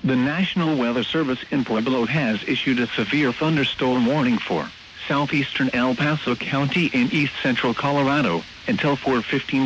The National Weather Service in Pueblo has issued a severe thunderstorm warning for southeastern El Paso County in east central Colorado until 4:15